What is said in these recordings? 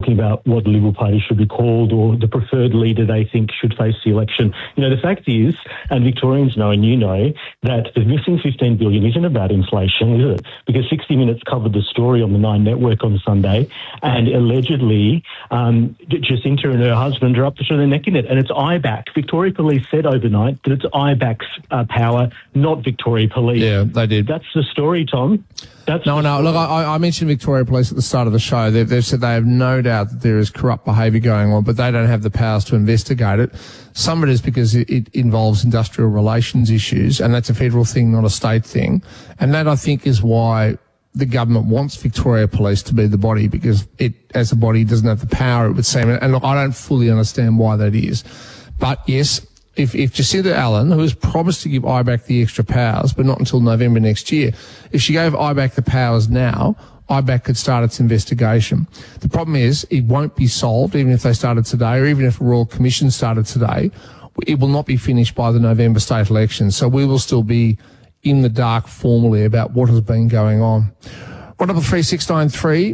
talking about what the Liberal Party should be called or the preferred leader they think should face the election. The fact is, and Victorians know and you know, that the missing $15 billion isn't about inflation, is it? Because 60 Minutes covered the story on the Nine Network on Sunday, and allegedly Jacinta and her husband are up to their neck in it, and it's IBAC. Victoria Police said overnight that it's IBAC's power, not Victoria Police. Yeah, they did. That's the story, Tom. No. Look, I mentioned Victoria Police at the start of the show. They've said they have no doubt that there is corrupt behaviour going on, but they don't have the powers to investigate it. Some of it is because it involves industrial relations issues, and that's a federal thing, not a state thing. And that, I think, is why the government wants Victoria Police to be the body, because it, as a body, doesn't have the power, it would seem. And look, I don't fully understand why that is. But yes, if Jacinta Allen, who has promised to give IBAC the extra powers, but not until November next year, if she gave IBAC the powers now, IBAC could start its investigation. The problem is it won't be solved, even if they started today, or even if a Royal Commission started today. It will not be finished by the November state elections. So we will still be in the dark formally about what has been going on. 133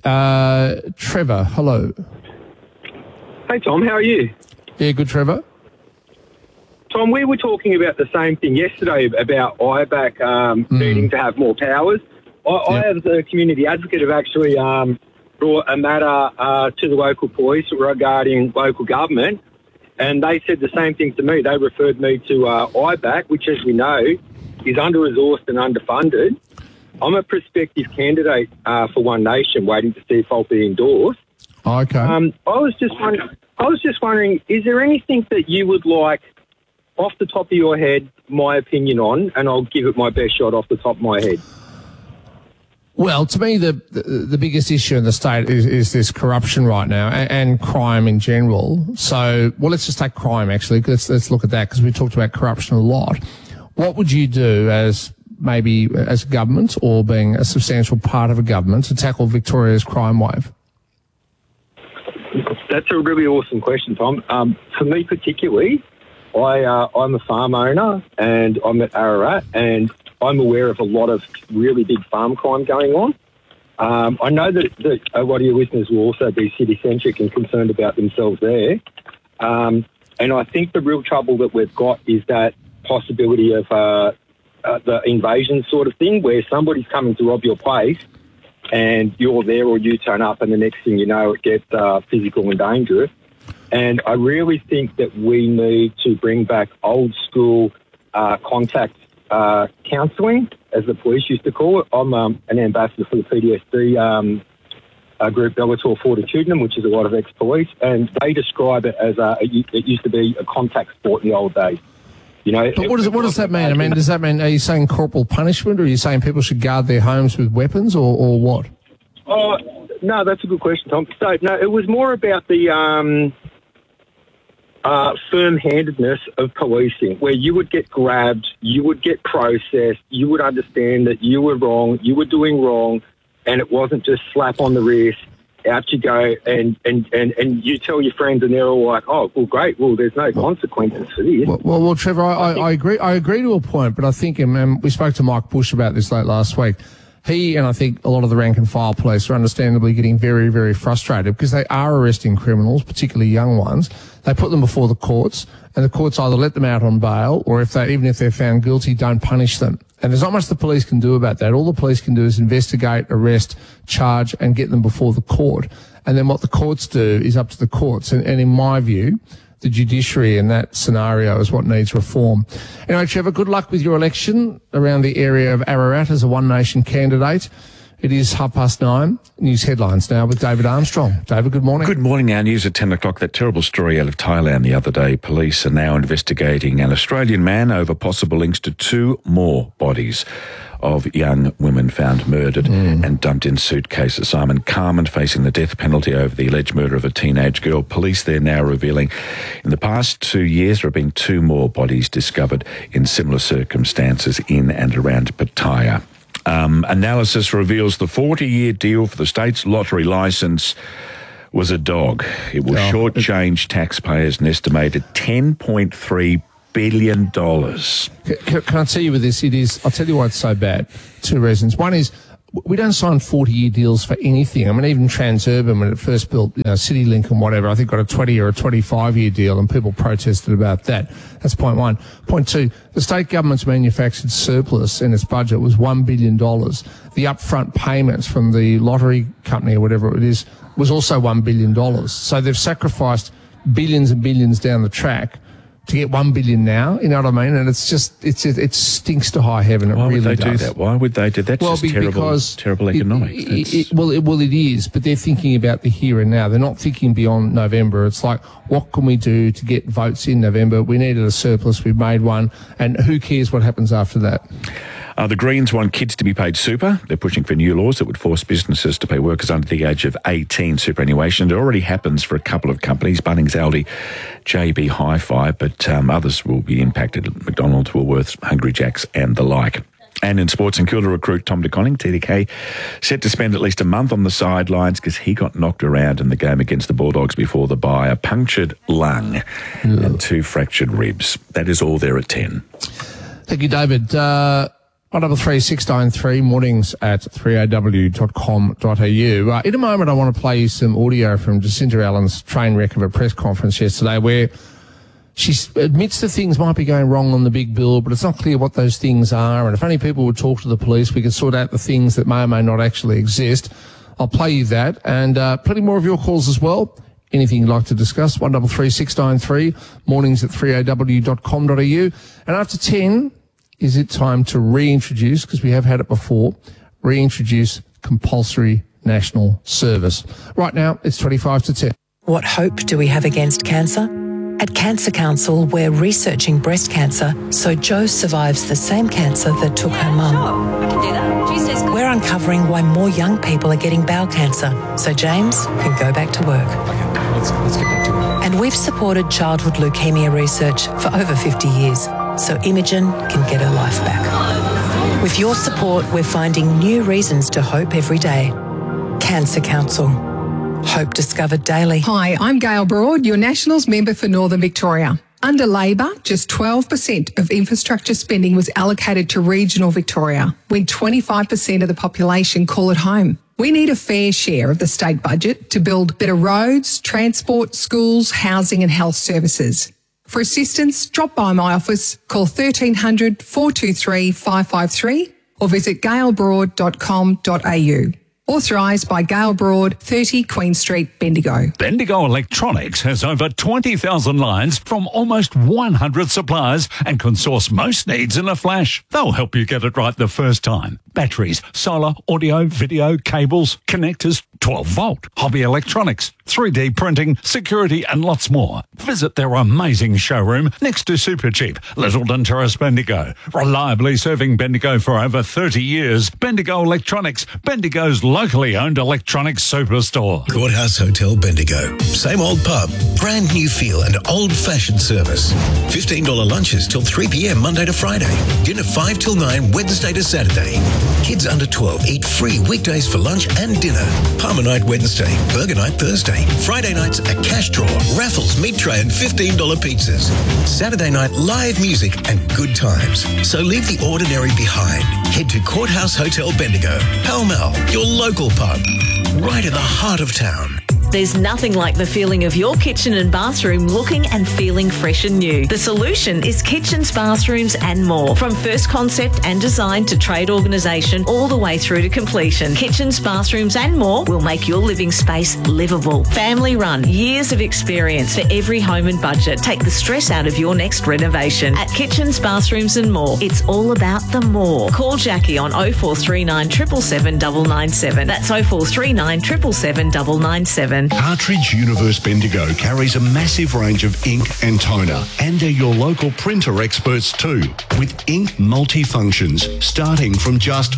Trevor, hello. Hey, Tom, how are you? Yeah, good, Trevor. Tom, we were talking about the same thing yesterday about IBAC needing to have more powers. I, as a community advocate, have actually brought a matter to the local police regarding local government, and they said the same thing to me. They referred me to IBAC, which, as we know, is under-resourced and underfunded. I'm a prospective candidate for One Nation, waiting to see if I'll be endorsed. Okay. I was just wondering, is there anything that you would like, off the top of your head, my opinion on, and I'll give it my best shot off the top of my head? Well, to me, the biggest issue in the state is this corruption right now, and crime in general. So, well, let's just take crime, actually. Let's look at that, because we talked about corruption a lot. What would you do as a government, or being a substantial part of a government, to tackle Victoria's crime wave? That's a really awesome question, Tom. For me particularly, I'm a farm owner, and I'm at Ararat, and I'm aware of a lot of really big farm crime going on. I know that a lot of your listeners will also be city-centric and concerned about themselves there. And I think the real trouble that we've got is that possibility of the invasion sort of thing, where somebody's coming to rob your place and you're there, or you turn up, and the next thing you know, it gets physical and dangerous. And I really think that we need to bring back old school contact counselling, as the police used to call it. I'm an ambassador for the PTSD group Bellator Fortitudinum, which is a lot of ex-police, and they describe it as it used to be a contact sport in the old days. But what does that mean? I mean, does that mean, are you saying corporal punishment, or are you saying people should guard their homes with weapons, or what? Oh, no, that's a good question, Tom. So, no, it was more about the firm-handedness of policing, where you would get grabbed, you would get processed, you would understand that you were wrong, you were doing wrong, and it wasn't just slap on the wrist, out you go, and you tell your friends, and they're all like, oh, well, great, well, there's no consequences for this. Well, Trevor, I agree to a point, but I think, and we spoke to Mike Bush about this late last week, he and I think a lot of the rank and file police are understandably getting very, very frustrated, because they are arresting criminals, particularly young ones. They put them before the courts, and the courts either let them out on bail, or even if they're found guilty, don't punish them. And there's not much the police can do about that. All the police can do is investigate, arrest, charge, and get them before the court. And then what the courts do is up to the courts. And in my view, the judiciary in that scenario is what needs reform. Anyway, Trevor, good luck with your election around the area of Ararat as a One Nation candidate. It is 9:30. News headlines now with David Armstrong. David, good morning. Good morning. Our news at 10 o'clock. That terrible story out of Thailand the other day. Police are now investigating an Australian man over possible links to 2 more bodies of young women found murdered and dumped in suitcases. Simon Carman facing the death penalty over the alleged murder of a teenage girl. Police there now revealing in the past 2 years there have been 2 more bodies discovered in similar circumstances in and around Pattaya. Analysis reveals the 40-year deal for the state's lottery licence was a dog. It will shortchange taxpayers an estimated $10.3 billion. Can I tell you with this? I'll tell you why it's so bad. 2 reasons. One is, we don't sign 40-year deals for anything. I mean, even Transurban, when it first built, CityLink and whatever, I think got a 20 or a 25-year deal, and people protested about that. That's point one. Point two, the state government's manufactured surplus in its budget was $1 billion. The upfront payments from the lottery company or whatever it is was also $1 billion. So they've sacrificed billions and billions down the track to get $1 billion now, you know what I mean? And it's just, it stinks to high heaven. It Why really would they does. do that? Why would they do that? That's just terrible economics. Well, it is, but they're thinking about the here and now. They're not thinking beyond November. It's like, what can we do to get votes in November? We needed a surplus. We've made one. And who cares what happens after that? The Greens want kids to be paid super. They're pushing for new laws that would force businesses to pay workers under the age of 18 superannuation. It already happens for a couple of companies, Bunnings, Aldi, JB Hi-Fi, but others will be impacted. McDonald's, Woolworths, Hungry Jack's and the like. And in sports, and Kilda recruit Tom De Koning, TDK, set to spend at least a month on the sidelines because he got knocked around in the game against the Bulldogs before the bye. A punctured lung and 2 fractured ribs. That is all there at 10. Thank you, David. 133693 mornings at 3aw.com.au. In a moment, I want to play you some audio from Jacinta Allen's train wreck of a press conference yesterday where she admits that things might be going wrong on the big bill, but it's not clear what those things are. And if only people would talk to the police, we could sort out the things that may or may not actually exist. I'll play you that and plenty more of your calls as well. Anything you'd like to discuss, 133693, mornings at 3aw.com.au. And after 10... is it time to reintroduce, because we have had it before, reintroduce compulsory national service. Right now, it's 25 to 10. What hope do we have against cancer? At Cancer Council, we're researching breast cancer so Jo survives the same cancer that took her mum. Sure, we can do that. Tuesday's good. We're uncovering why more young people are getting bowel cancer so James can go back to work. Okay, let's get back to work. And we've supported childhood leukemia research for over 50 years so Imogen can get her life back. With your support, we're finding new reasons to hope every day. Cancer Council. Hope discovered daily. Hi, I'm Gail Broad, your Nationals member for Northern Victoria. Under Labor, just 12% of infrastructure spending was allocated to regional Victoria, when 25% of the population call it home. We need a fair share of the state budget to build better roads, transport, schools, housing and health services. For assistance, drop by my office, call 1300 423 553 or visit gailbroad.com.au. Authorised by Gail Broad, 30 Queen Street, Bendigo. Bendigo Electronics has over 20,000 lines from almost 100 suppliers and can source most needs in a flash. They'll help you get it right the first time. Batteries, solar, audio, video, cables, connectors, 12-volt, hobby electronics, 3D printing, security and lots more. Visit their amazing showroom next to Supercheap, Littleton Terrace, Bendigo. Reliably serving Bendigo for over 30 years. Bendigo Electronics, Bendigo's locally owned electronics superstore. Courthouse Hotel Bendigo. Same old pub, brand new feel and old-fashioned service. $15 lunches till 3 p.m. Monday to Friday. Dinner 5 till 9 Wednesday to Saturday. Kids under 12 eat free weekdays for lunch and dinner. Palmer Night Wednesday, Burger Night Thursday. Friday nights a cash draw, raffles, meat tray and $15 pizzas. Saturday night live music and good times. So leave the ordinary behind. Head to Courthouse Hotel Bendigo. Pall Mall, your local pub. Right in the heart of town. There's nothing like the feeling of your kitchen and bathroom looking and feeling fresh and new. The solution is Kitchens, Bathrooms and More. From first concept and design to trade organisation all the way through to completion. Kitchens, Bathrooms and More will make your living space livable. Family run, years of experience for every home and budget. Take the stress out of your next renovation. At Kitchens, Bathrooms and More, it's all about the more. Call Jackie on 0439 777 997. That's 0439 777 997. Cartridge Universe Bendigo carries a massive range of ink and toner, and they're your local printer experts too, with ink multifunctions starting from just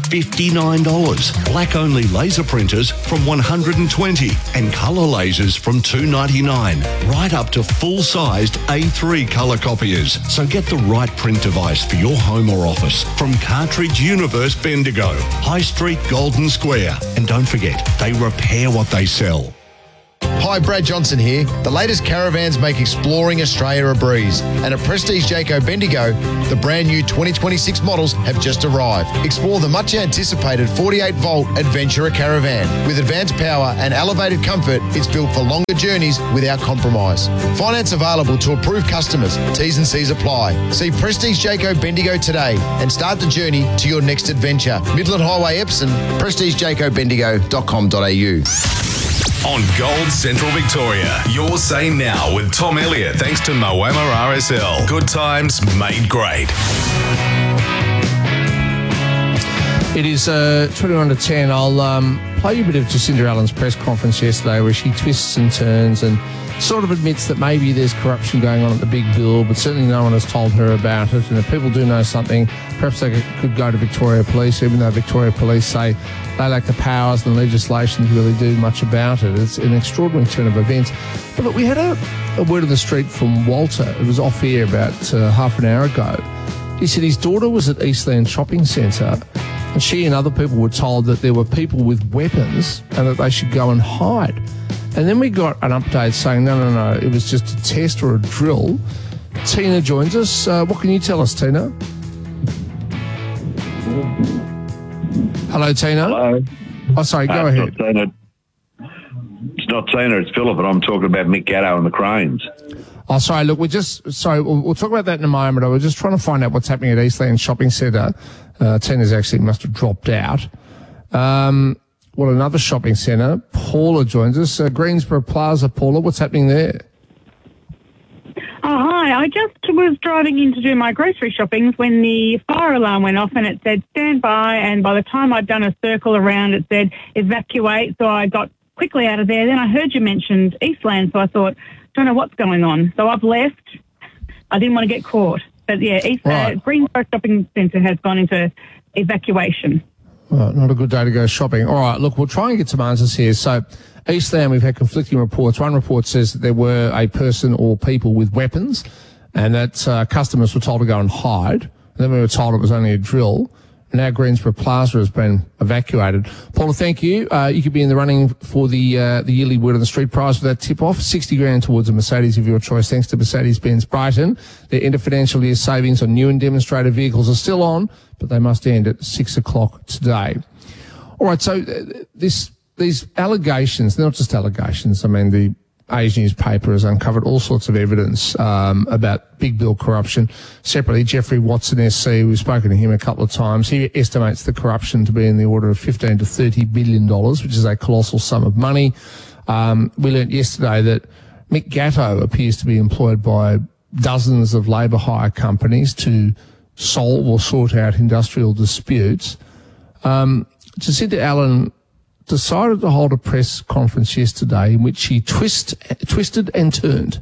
$59, black-only laser printers from $120, and colour lasers from $299, right up to full-sized A3 colour copiers. So get the right print device for your home or office from Cartridge Universe Bendigo, High Street, Golden Square. And don't forget, they repair what they sell. Hi, Brad Johnson here. The latest caravans make exploring Australia a breeze. And at Prestige Jayco Bendigo, the brand new 2026 models have just arrived. Explore the much anticipated 48-volt Adventurer Caravan. With advanced power and elevated comfort, it's built for longer journeys without compromise. Finance available to approved customers. T's and C's apply. See Prestige Jayco Bendigo today and start the journey to your next adventure. Midland Highway, Epsom, prestigejaycobendigo.com.au. On Gold Central Victoria, your say now with Tom Elliott, thanks to Moama RSL. Good times made great. It is 21 to 10. I'll play you a bit of Jacinda Allen's press conference yesterday where she twists and turns and sort of admits that maybe there's corruption going on at the big bill, but certainly no one has told her about it. And if people do know something, perhaps they could go to Victoria Police, even though Victoria Police say they lack the powers and the legislation to really do much about it. It's an extraordinary turn of events. But look, we had a word on the street from Walter. It was off air about half an hour ago. He said his daughter was at Eastland Shopping Centre and she and other people were told that there were people with weapons and that they should go and hide. And then we got an update saying, no, it was just a test or a drill. Tina joins us. What can you tell us, Tina? Hello, Tina. Hello. Oh, sorry, go ahead. It's not Tina, it's Philip, and I'm talking about Mick Gatto and the Cranes. Oh, sorry, look, we'll talk about that in a moment. I was just trying to find out what's happening at Eastland Shopping Centre. Tina's actually must have dropped out. Another shopping centre. Paula joins us. Greensboro Plaza, Paula, what's happening there? Oh, hi. I just was driving in to do my grocery shopping when the fire alarm went off and it said stand by, and by the time I'd done a circle around it said evacuate, so I got quickly out of there. Then I heard you mentioned Eastland, so I thought, don't know what's going on. So I've left. I didn't want to get caught. But yeah, Greensboro Shopping Centre has gone into evacuation. Well, not a good day to go shopping. All right, look, we'll try and get some answers here. So, Eastland, we've had conflicting reports. One report says that there were a person or people with weapons and that customers were told to go and hide. And then we were told it was only a drill. Now Greensboro Plaza has been evacuated. Paula, thank you. You could be in the running for the yearly Word on the Street prize with that tip-off. $60,000 towards a Mercedes of your choice, thanks to Mercedes-Benz Brighton. Their end of financial year savings on new and demonstrator vehicles are still on, but they must end at 6 o'clock today. All right, so these allegations, they're not just allegations. I mean, the Age newspaper has uncovered all sorts of evidence about big bill corruption. Separately, Jeffrey Watson SC, we've spoken to him a couple of times. He estimates the corruption to be in the order of $15 to $30 billion, which is a colossal sum of money. We learnt yesterday that Mick Gatto appears to be employed by dozens of labour hire companies to solve or sort out industrial disputes. Jacinda Allen decided to hold a press conference yesterday in which she twisted and turned.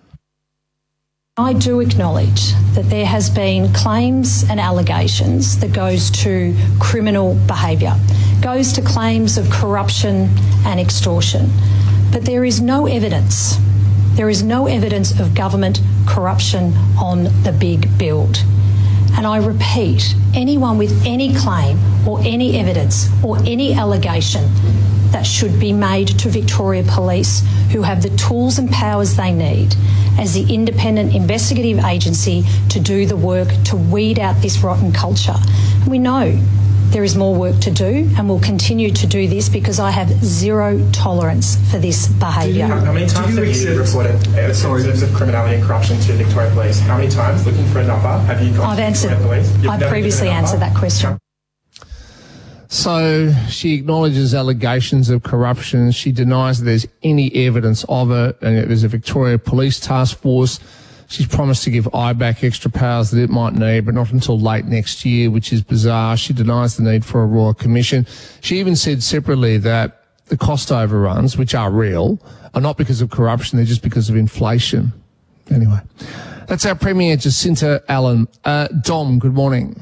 I do acknowledge that there has been claims and allegations that goes to criminal behaviour, goes to claims of corruption and extortion. But there is no evidence. There is no evidence of government corruption on the big build. And I repeat, anyone with any claim or any evidence or any allegation that should be made to Victoria Police, who have the tools and powers they need as the independent investigative agency to do the work to weed out this rotten culture. And we know there is more work to do and will continue to do this because I have zero tolerance for this behaviour. How many times have you reported stories of criminality and corruption to Victoria Police? How many times, looking for a number, have you gone to Victoria Police? I've previously answered that question. So she acknowledges allegations of corruption. She denies that there's any evidence of it, and there's a Victoria Police task force. She's promised to give IBAC extra powers that it might need, but not until late next year, which is bizarre. She denies the need for a Royal Commission. She even said separately that the cost overruns, which are real, are not because of corruption, they're just because of inflation. Anyway, that's our Premier, Jacinda Allen. Dom, good morning.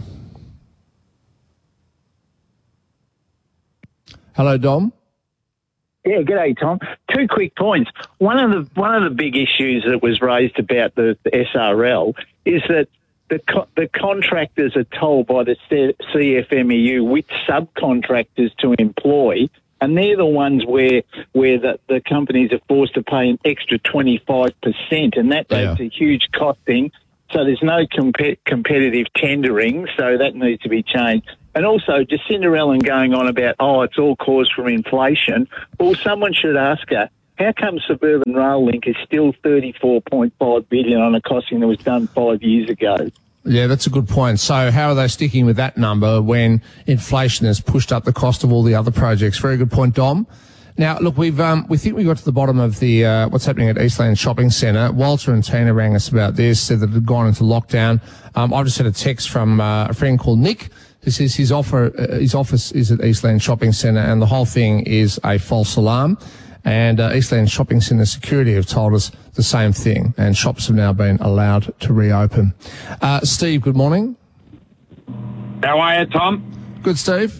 Hello, Dom. Yeah, g'day, Tom. Two quick points. One of the big issues that was raised about the SRL is that the contractors are told by the CFMEU which subcontractors to employ and they're the ones where the companies are forced to pay an extra 25%, and that's a huge costing. So there's no competitive tendering, so that needs to be changed. And also, Jacinda Ardern going on about, it's all caused from inflation. Well, someone should ask her, how come Suburban Rail Link is still $34.5 billion on a costing that was done 5 years ago? Yeah, that's a good point. So how are they sticking with that number when inflation has pushed up the cost of all the other projects? Very good point, Dom. Now, look, we think we got to the bottom of the what's happening at Eastland Shopping Centre. Walter and Tina rang us about this, said that it had gone into lockdown. I've just had a text from a friend called Nick who says his office is at Eastland Shopping Centre and the whole thing is a false alarm. And Eastland Shopping Centre security have told us the same thing, and shops have now been allowed to reopen. Steve, good morning. How are you, Tom? Good, Steve.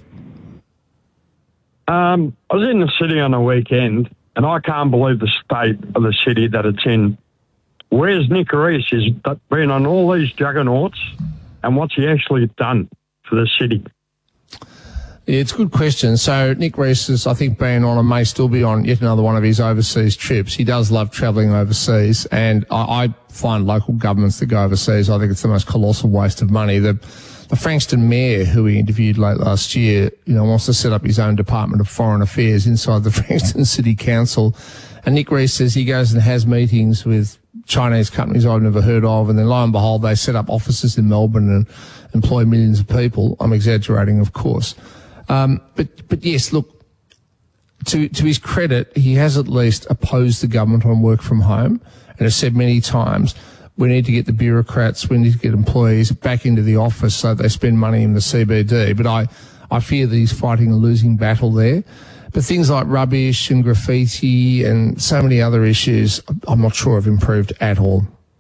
I was in the city on a weekend, and I can't believe the state of the city that it's in. Where's Nick Rees? He's been on all these juggernauts, and what's he actually done for the city? Yeah, it's a good question. So Nick Rees has, I think, been on and may still be on yet another one of his overseas trips. He does love travelling overseas, and I find local governments that go overseas, I think it's the most colossal waste of money. The Frankston mayor, who we interviewed late last year, wants to set up his own Department of Foreign Affairs inside the Frankston City Council. And Nick Rees says he goes and has meetings with Chinese companies I've never heard of, and then lo and behold, they set up offices in Melbourne and employ millions of people. I'm exaggerating, of course. But yes, look, to his credit, he has at least opposed the government on work from home and has said many times, we need to get the bureaucrats, we need to get employees back into the office so they spend money in the CBD. But I fear that he's fighting a losing battle there. But things like rubbish and graffiti and so many other issues, I'm not sure have improved at all.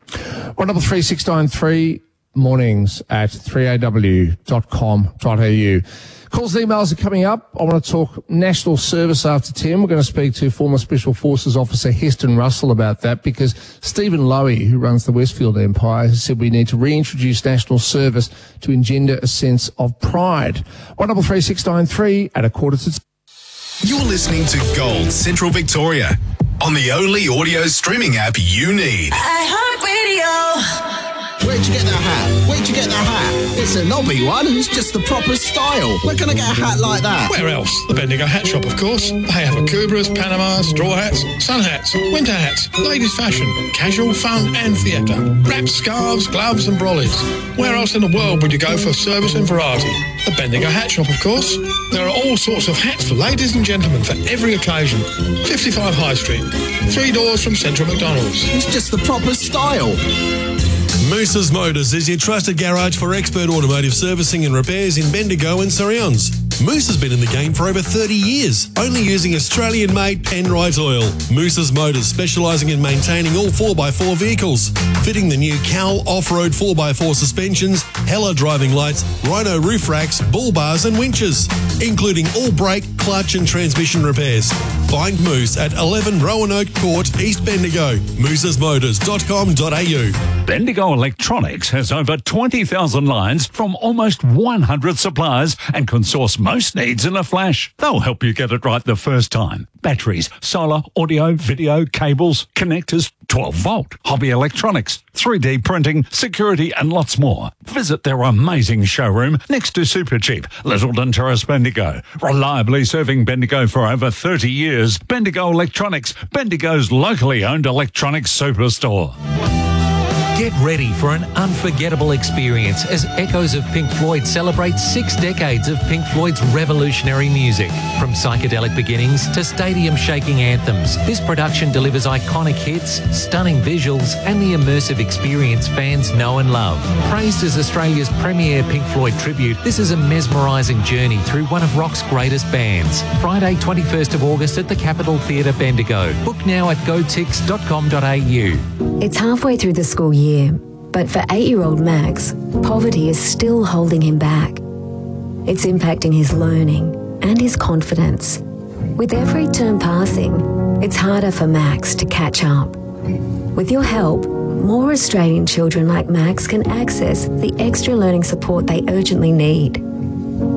133693 mornings at 3aw.com.au. Calls and emails are coming up. I want to talk national service after 10. We're going to speak to former Special Forces Officer Heston Russell about that because Stephen Lowy, who runs the Westfield Empire, has said we need to reintroduce national service to engender a sense of pride. 133693 at 11:45. You're listening to Gold Central Victoria on the only audio streaming app you need. iHeartRadio. Where'd you get that hat? Where'd you get that hat? It's a knobby one and it's just the proper style. Where can I get a hat like that? Where else? The Bendigo Hat Shop, of course. They have Akubras, Panamas, straw hats, sun hats, winter hats, ladies fashion, casual, fun and theatre. Wraps, scarves, gloves and brollies. Where else in the world would you go for service and variety? The Bendigo Hat Shop, of course. There are all sorts of hats for ladies and gentlemen for every occasion. 55 High Street, 3 doors from Central McDonald's. It's just the proper style. Moose's Motors is your trusted garage for expert automotive servicing and repairs in Bendigo and Surryons. Moose has been in the game for over 30 years, only using Australian-made Penrite oil. Moose's Motors, specialising in maintaining all 4x4 vehicles, fitting the new Cal off-road 4x4 suspensions, Hella driving lights, Rhino roof racks, bull bars and winches, including all brake, clutch and transmission repairs. Find Moose at 11 Roanoke Court, East Bendigo. moosesmotors.com.au. Bendigo Electronics has over 20,000 lines from almost 100 suppliers and can source most needs in a flash. They'll help you get it right the first time. Batteries, solar, audio, video, cables, connectors, 12-volt, hobby electronics, 3D printing, security and lots more. Visit their amazing showroom next to Supercheap, Littleton Terrace, Bendigo. Reliably serving Bendigo for over 30 years. Bendigo Electronics, Bendigo's locally owned electronics superstore. Get ready for an unforgettable experience as Echoes of Pink Floyd celebrate 6 decades of Pink Floyd's revolutionary music. From psychedelic beginnings to stadium-shaking anthems, this production delivers iconic hits, stunning visuals, and the immersive experience fans know and love. Praised as Australia's premier Pink Floyd tribute, this is a mesmerising journey through one of rock's greatest bands. Friday, 21st of August at the Capitol Theatre, Bendigo. Book now at gotix.com.au. It's halfway through the school year, but for 8-year-old Max, poverty is still holding him back. It's impacting his learning and his confidence. With every term passing, it's harder for Max to catch up. With your help, more Australian children like Max can access the extra learning support they urgently need.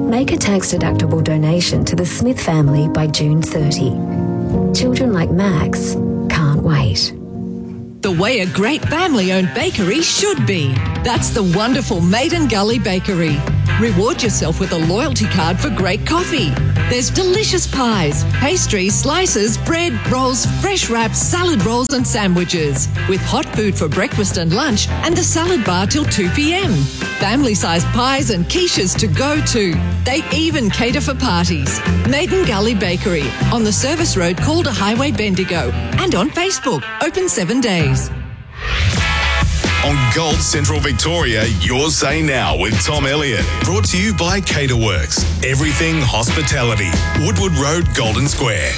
Make a tax-deductible donation to the Smith family by June 30. Children like Max can't wait. The way a great family-owned bakery should be. That's the wonderful Maiden Gully Bakery. Reward yourself with a loyalty card for great coffee. There's delicious pies, pastries, slices, bread, rolls, fresh wraps, salad rolls and sandwiches. With hot food for breakfast and lunch and the salad bar till 2 p.m. Family-sized pies and quiches to go to. They even cater for parties. Maiden Gully Bakery on the service road Calder Highway, Bendigo. And on Facebook, open 7 days. On Gold Central Victoria, Your Say Now with Tom Elliott. Brought to you by Caterworks. Everything hospitality. Woodward Road, Golden Square.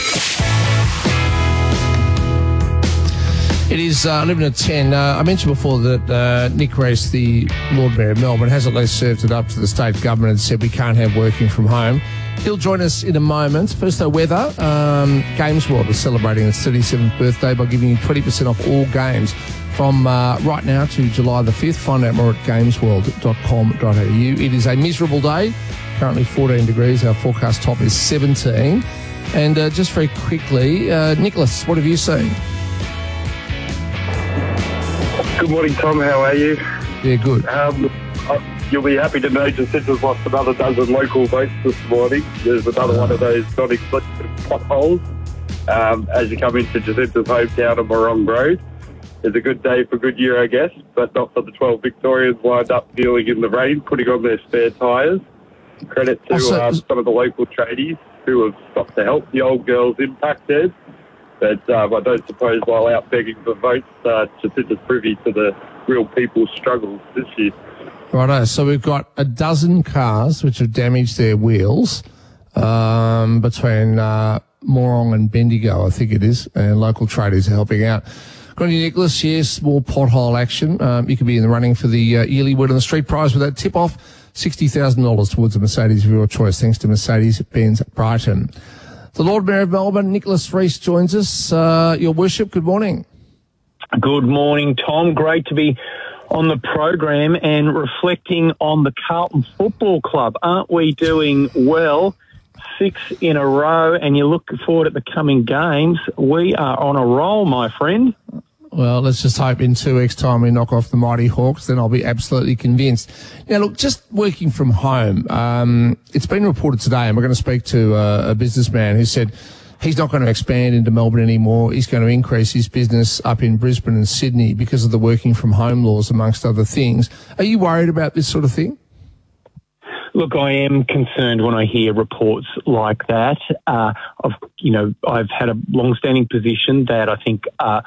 It is 11:10. I mentioned before that Nick Rees, the Lord Mayor of Melbourne, has at least served it up to the state government and said we can't have working from home. He'll join us in a moment. First, though, weather. Games World is celebrating its 37th birthday by giving you 20% off all games from right now to July the 5th. Find out more at gamesworld.com.au. It is a miserable day. Currently 14 degrees. Our forecast top is 17. And just very quickly, Nicholas, what have you seen? Good morning, Tom. How are you? Yeah, good. You'll be happy to know Jacinta's lost another dozen local votes this morning. There's another one of those non-explicit potholes as you come into Jacinta's hometown of Morong Road. It's a good day for Goodyear, I guess, but not for the 12 Victorians lined up dealing in the rain, putting on their spare tyres. Credit to some of the local tradies who have stopped to help the old girls impacted. But I don't suppose while out begging for votes, Jacinta's privy to the real people's struggles this year. Righto, so we've got a dozen cars which have damaged their wheels between Morong and Bendigo, I think it is, and local tradies are helping out. Good on you, Nicholas. Yes, more pothole action. You could be in the running for the yearly Word on the Street prize with that tip-off. $60,000 towards a Mercedes of your choice, thanks to Mercedes-Benz Brighton. The Lord Mayor of Melbourne, Nicholas Rees, joins us. Your Worship, good morning. Good morning, Tom. Great to be on the program and reflecting on the Carlton Football Club. Aren't we doing well? 6 in a row, and you look forward at the coming games. We are on a roll, my friend. Well, let's just hope in 2 weeks' time we knock off the mighty Hawks, then I'll be absolutely convinced. Now, look, just working from home, it's been reported today, and we're going to speak to a businessman who said he's not going to expand into Melbourne anymore. He's going to increase his business up in Brisbane and Sydney because of the working from home laws, amongst other things. Are you worried about this sort of thing? Look, I am concerned when I hear reports like that. I've had a long-standing position that I think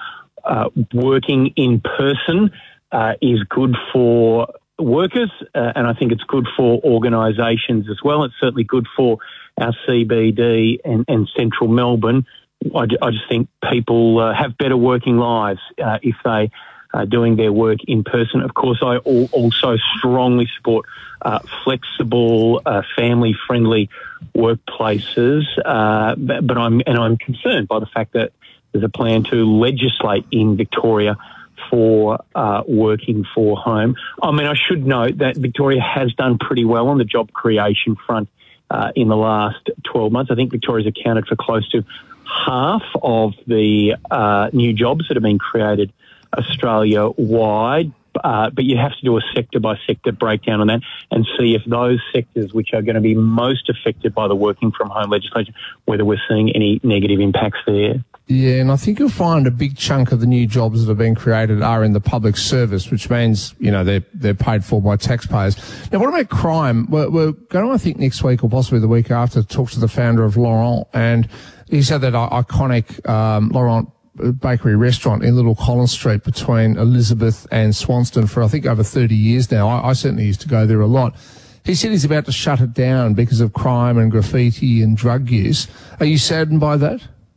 working in person is good for workers, and I think it's good for organisations as well. It's certainly good for our CBD and central Melbourne. I just think people have better working lives if they are doing their work in person. Of course, I also strongly support flexible, family-friendly workplaces, but I'm concerned by the fact that there's a plan to legislate in Victoria for working for home. I mean, I should note that Victoria has done pretty well on the job creation front in the last 12 months. I think Victoria's accounted for close to half of the new jobs that have been created Australia-wide. But you have to do a sector-by-sector breakdown on that and see if those sectors which are going to be most affected by the working from home legislation, whether we're seeing any negative impacts there. Yeah, and I think you'll find a big chunk of the new jobs that have been created are in the public service, which means, they're paid for by taxpayers. Now, what about crime? We're going to, I think, next week or possibly the week after, talk to the founder of Laurent, and he said that iconic Laurent bakery restaurant in Little Collins Street between Elizabeth and Swanston for, I think, over 30 years now. I certainly used to go there a lot. He said he's about to shut it down because of crime and graffiti and drug use. Are you saddened by that?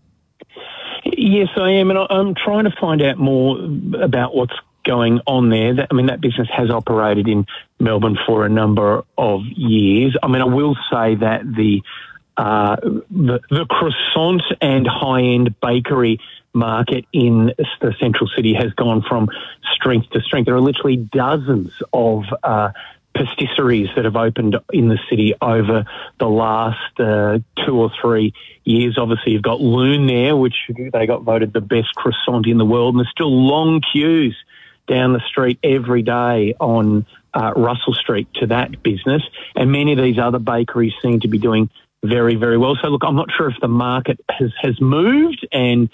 Yes, I am, and I'm trying to find out more about what's going on there. That business has operated in Melbourne for a number of years. I will say that the croissant and high-end bakery market in the central city has gone from strength to strength. There are literally dozens of pastisseries that have opened in the city over the last 2 or 3 years. Obviously, you've got Loon there, which they got voted the best croissant in the world, and there's still long queues down the street every day on Russell Street to that business. And many of these other bakeries seem to be doing very, very well. So, look, I'm not sure if the market has moved and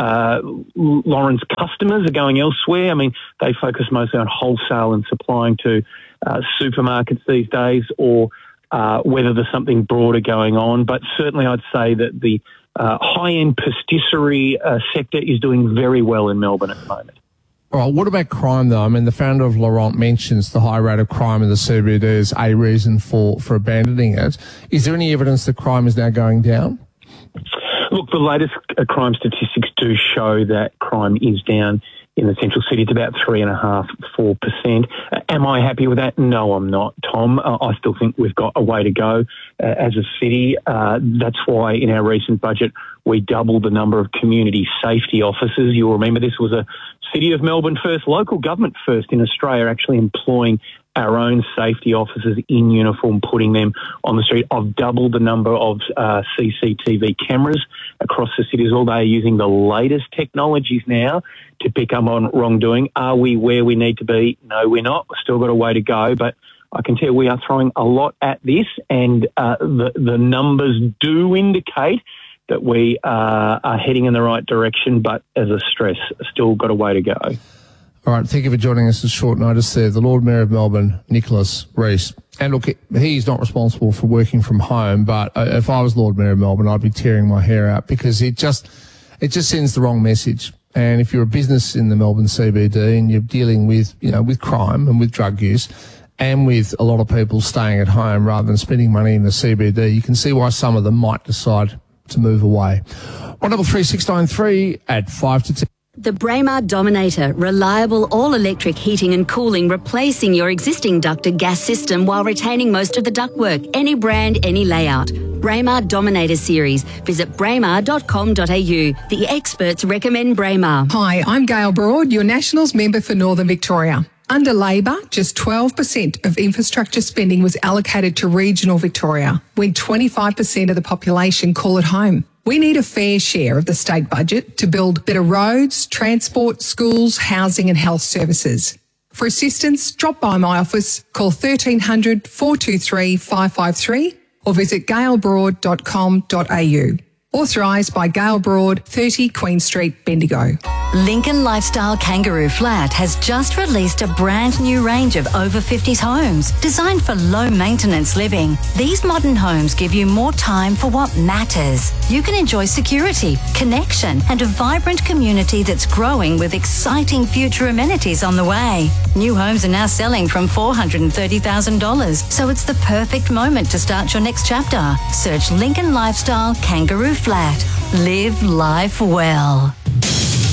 Lauren's customers are going elsewhere. I mean, they focus mostly on wholesale and supplying to supermarkets these days, or whether there's something broader going on. But certainly I'd say that the high-end pastisserie sector is doing very well in Melbourne at the moment. All right, what about crime, though? I mean, the founder of Laurent mentions the high rate of crime in the CBD as a reason for abandoning it. Is there any evidence that crime is now going down? Look, the latest crime statistics do show that crime is down in the central city. It's about 3.5–4%. Am I happy with that? No, I'm not, Tom. I still think we've got a way to go as a city. That's why in our recent budget we doubled the number of community safety officers. You'll remember this was a City of Melbourne first, local government first in Australia, actually employing our own safety officers in uniform, putting them on the street. I've doubled the number of CCTV cameras across the cities. All they are using the latest technologies now to pick up on wrongdoing. Are we where we need to be? No, we're not. We've still got a way to go, but I can tell we are throwing a lot at this, and the numbers do indicate that we are heading in the right direction, but as a stress, still got a way to go. All right, thank you for joining us at short notice there. The Lord Mayor of Melbourne, Nicholas Rees. And look, he's not responsible for working from home, but if I was Lord Mayor of Melbourne, I'd be tearing my hair out, because it just sends the wrong message. And if you're a business in the Melbourne CBD and you're dealing with, with crime and with drug use and with a lot of people staying at home rather than spending money in the CBD, you can see why some of them might decide to move away. 133693 at 5 to 10. The Braemar Dominator, reliable all-electric heating and cooling, replacing your existing ducted gas system while retaining most of the ductwork. Any brand, any layout. Braemar Dominator series. Visit braemar.com.au. The experts recommend Braemar. Hi, I'm Gail Broad, your Nationals member for Northern Victoria. Under Labor, just 12% of infrastructure spending was allocated to regional Victoria, when 25% of the population call it home. We need a fair share of the state budget to build better roads, transport, schools, housing and health services. For assistance, drop by my office, call 1300 423 553 or visit gailbroad.com.au. Authorised by Gail Broad, 30 Queen Street, Bendigo. Lincoln Lifestyle Kangaroo Flat has just released a brand new range of over 50s homes designed for low maintenance living. These modern homes give you more time for what matters. You can enjoy security, connection and a vibrant community that's growing with exciting future amenities on the way. New homes are now selling from $430,000, so it's the perfect moment to start your next chapter. Search Lincoln Lifestyle Kangaroo Flat. Live life well.